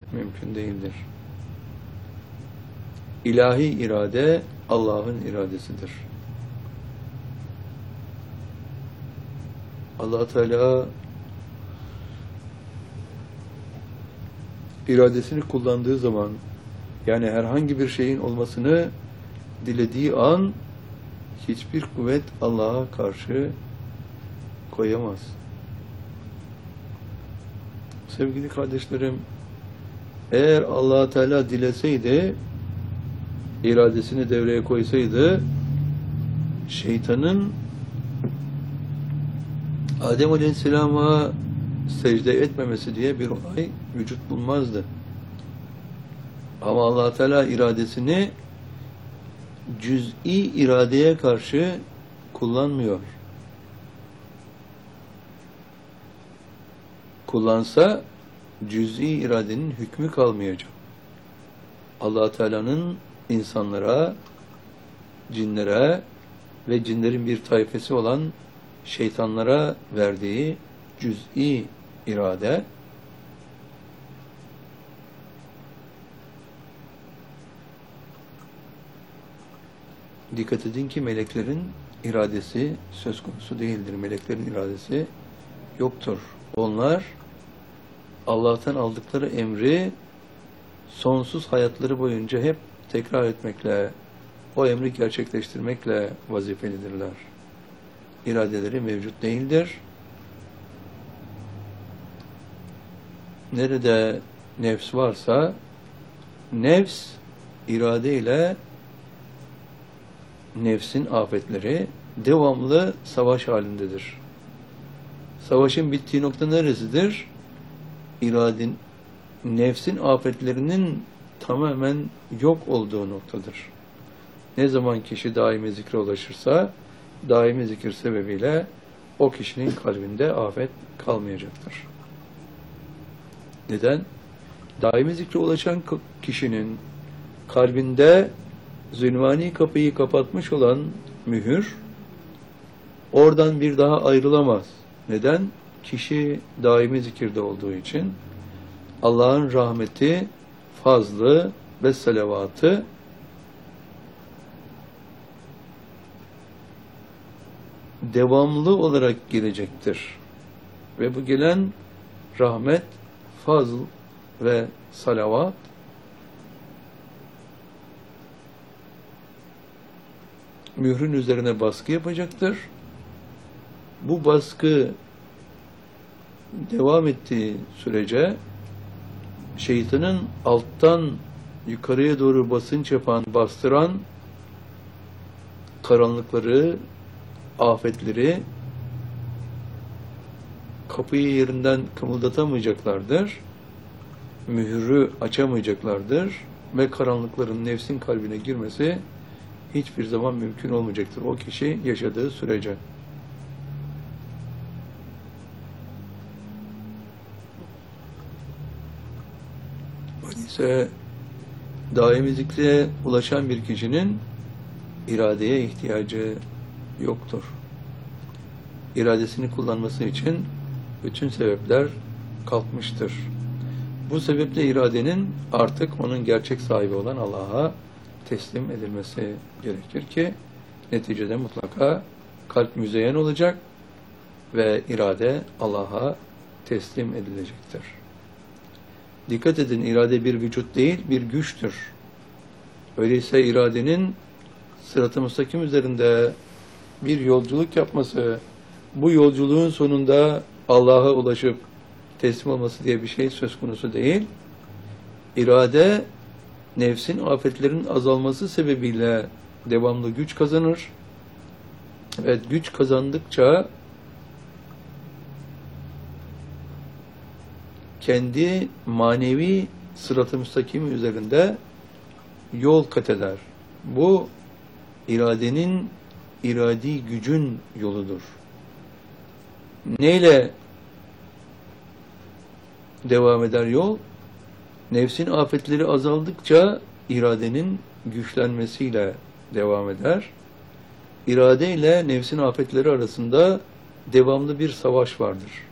mümkün değildir. İlahi irade Allah'ın iradesidir. Allah Teala iradesini kullandığı zaman, yani herhangi bir şeyin olmasını dilediği an, hiçbir kuvvet Allah'a karşı koyamaz. Sevgili kardeşlerim, eğer Allah Teala dileseydi, iradesini devreye koysaydı, şeytanın Adem Aleyhisselam'a secde etmemesi diye bir olay vücut bulmazdı. Ama Allah Teala iradesini cüz'i iradeye karşı kullanmıyor. Kullansa cüz'i iradenin hükmü kalmayacak. Allah Teala'nın insanlara, cinlere ve cinlerin bir tayfesi olan şeytanlara verdiği cüz'i irade, dikkat edin ki meleklerin iradesi söz konusu değildir. Meleklerin iradesi yoktur. Onlar Allah'tan aldıkları emri sonsuz hayatları boyunca hep tekrar etmekle, o emri gerçekleştirmekle vazifelidirler. İradeleri mevcut değildir. Nerede nefs varsa, nefs iradeyle nefsin afetleri devamlı savaş halindedir. Savaşın bittiği nokta neresidir? Nefsin afetlerinin tamamen yok olduğu noktadır. Ne zaman kişi daimi zikre ulaşırsa, daimi zikir sebebiyle o kişinin kalbinde afet kalmayacaktır. Neden? Daimi zikre ulaşan kişinin kalbinde zünvani kapıyı kapatmış olan mühür, oradan bir daha ayrılamaz. Neden? Kişi daimi zikirde olduğu için Allah'ın rahmeti, fazlı ve salavatı devamlı olarak gelecektir. Ve bu gelen rahmet, fazl ve salavat mührün üzerine baskı yapacaktır. Bu baskı devam ettiği sürece şeytanın alttan yukarıya doğru basınç yapan, bastıran karanlıkları, afetleri kapıyı yerinden kımıldatamayacaklardır. Mührü açamayacaklardır ve karanlıkların nefsin kalbine girmesi hiçbir zaman mümkün olmayacaktır o kişi yaşadığı sürece. Öyleyse daimi zikre ulaşan bir kişinin iradeye ihtiyacı yoktur. İradesini kullanması için bütün sebepler kalkmıştır. Bu sebeple iradenin artık onun gerçek sahibi olan Allah'a teslim edilmesi gerekir ki neticede mutlaka kalp müzeyyen olacak ve irade Allah'a teslim edilecektir. Dikkat edin, irade bir vücut değil, bir güçtür. Öyleyse iradenin sırat-ı müstakim üzerinde bir yolculuk yapması, bu yolculuğun sonunda Allah'a ulaşıp teslim olması diye bir şey söz konusu değil. İrade, nefsin afetlerin azalması sebebiyle devamlı güç kazanır. Evet, güç kazandıkça kendi manevi sırat-ı müstakim üzerinde yol kat eder. Bu iradenin, iradi gücün yoludur. Neyle devam eder yol? Nefsin afetleri azaldıkça iradenin güçlenmesiyle devam eder. İrade ile nefsin afetleri arasında devamlı bir savaş vardır.